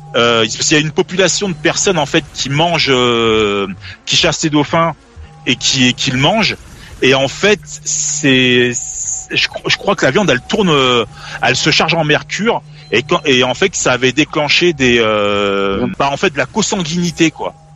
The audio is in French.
parce qu'il y a une population de personnes en fait qui mangent, qui chassent ces dauphins et qui le mangent. Et en fait, je crois que la viande, elle tourne, elle se charge en mercure et en fait, ça avait déclenché en fait, de la consanguinité, quoi.